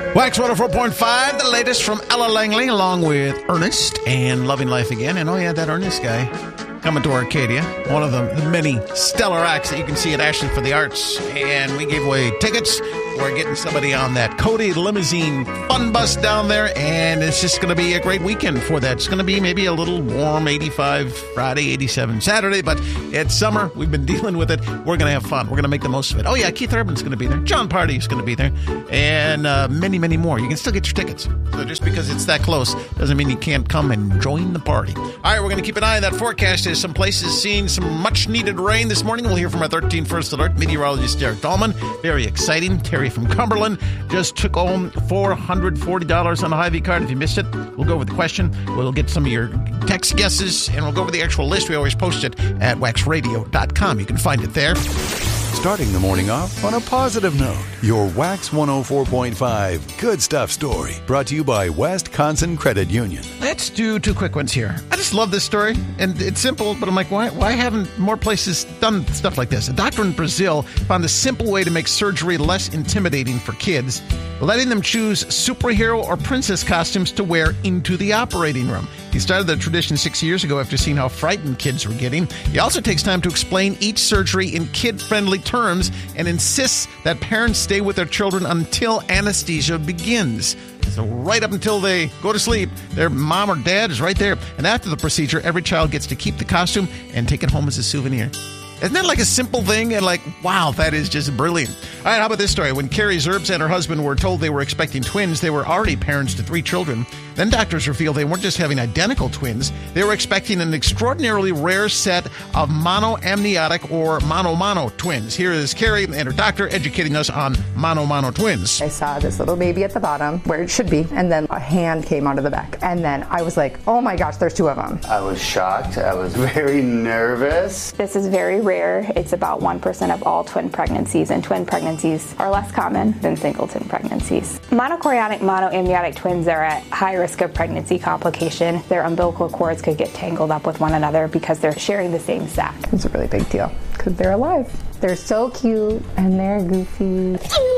Wax 104.5, the latest from Ella Langley, along with Ernest and Loving Life Again. And oh yeah, that Ernest guy coming to Arcadia, one of the many stellar acts that you can see at Ashley for the Arts. And we gave away tickets. We're getting somebody on that Cody Limousine fun bus down there, and it's just going to be a great weekend for that. It's going to be maybe a little warm, 85 Friday, 87 Saturday, but it's summer. We've been dealing with it. We're going to have fun. We're going to make the most of it. Oh, yeah, Keith Urban's going to be there. John Party is going to be there, and many, many more. You can still get your tickets. So just because it's that close doesn't mean you can't come and join the party. All right, we're going to keep an eye on that forecast. There's some places seeing some much-needed rain this morning. We'll hear from our 13 First Alert meteorologist Derek Dahlman. Very exciting. Terry from Cumberland just took home $440 on a Hy-Vee card. If you missed it, we'll go over the question. We'll get some of your text guesses, and we'll go over the actual list. We always post it at waxradio.com. You can find it there. Starting the morning off on a positive note. Your Wax 104.5 Good Stuff story. Brought to you by Wisconsin Credit Union. Let's do two quick ones here. I just love this story, and it's simple, but I'm like, why haven't more places done stuff like this? A doctor in Brazil found a simple way to make surgery less intimidating for kids, letting them choose superhero or princess costumes to wear into the operating room. He started the tradition 6 years ago after seeing how frightened kids were getting. He also takes time to explain each surgery in kid-friendly terms and insists that parents stay with their children until anesthesia begins. So right up until they go to sleep, their mom or dad is right there. And after the procedure, every child gets to keep the costume and take it home as a souvenir. Isn't that like a simple thing? And like, wow, that is just brilliant. All right, how about this story? When Carrie Zerbs and her husband were told they were expecting twins, they were already parents to 3 children. Then doctors revealed they weren't just having identical twins. They were expecting an extraordinarily rare set of monoamniotic or mono-mono twins. Here is Carrie and her doctor educating us on mono-mono twins. I saw this little baby at the bottom where it should be, and then a hand came out of the back. And then I was like, oh my gosh, there's 2 of them. I was shocked. I was very nervous. This is very rare. It's about 1% of all twin pregnancies, and twin pregnancies are less common than singleton pregnancies. Monochorionic monoamniotic twins are at high risk of pregnancy complication. Their umbilical cords could get tangled up with one another because they're sharing the same sac. It's a really big deal because they're alive. They're so cute and they're goofy.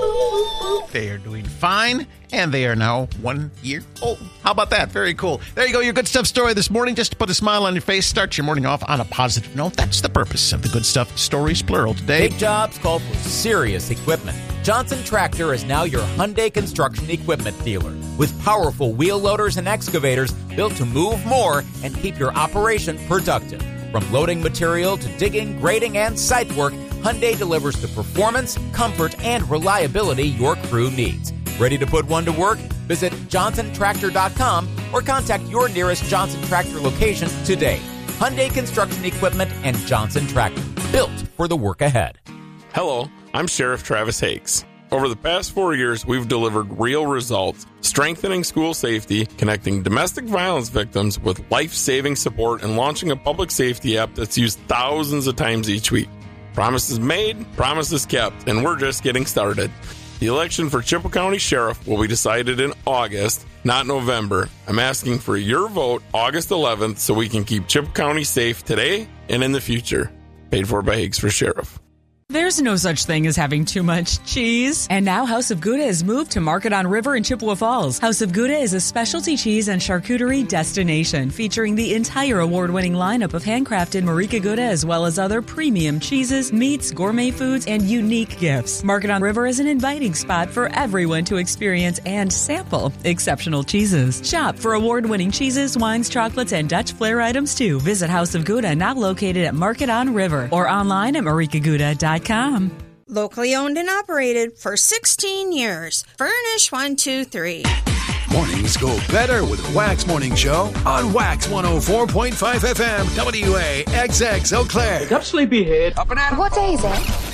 They are doing fine, and they are now 1 year old. How about that? Very cool. There you go, your Good Stuff story this morning. Just to put a smile on your face, start your morning off on a positive note. That's the purpose of the Good Stuff stories, plural, today. Big jobs call for serious equipment. Johnson Tractor is now your Hyundai construction equipment dealer. With powerful wheel loaders and excavators built to move more and keep your operation productive. From loading material to digging, grading, and site work, Hyundai delivers the performance, comfort, and reliability your crew needs. Ready to put one to work? Visit JohnsonTractor.com or contact your nearest Johnson Tractor location today. Hyundai Construction Equipment and Johnson Tractor, built for the work ahead. Hello, I'm Sheriff Travis Hakes. Over the past 4 years, we've delivered real results, strengthening school safety, connecting domestic violence victims with life-saving support, and launching a public safety app that's used thousands of times each week. Promises made, promises kept, and we're just getting started. The election for Chippewa County Sheriff will be decided in August, not November. I'm asking for your vote August 11th so we can keep Chippewa County safe today and in the future. Paid for by Higgs for Sheriff. There's no such thing as having too much cheese. And now House of Gouda has moved to Market on River in Chippewa Falls. House of Gouda is a specialty cheese and charcuterie destination featuring the entire award-winning lineup of handcrafted Marika Gouda as well as other premium cheeses, meats, gourmet foods, and unique gifts. Market on River is an inviting spot for everyone to experience and sample exceptional cheeses. Shop for award-winning cheeses, wines, chocolates, and Dutch flair items too. Visit House of Gouda, now located at Market on River, or online at marikagouda.com. Locally owned and operated for 16 years. Furnish 123. Mornings go better with Wax Morning Show on Wax 104.5 FM, WAXX Eau Claire. Got sleepyhead. Up and at. What day is it?